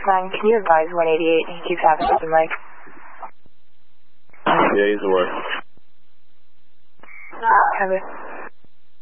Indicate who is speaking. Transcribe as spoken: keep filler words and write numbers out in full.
Speaker 1: nine, can you advise one eighty-eight? He keeps having open mic.
Speaker 2: Yeah, he's at work.
Speaker 1: Have it.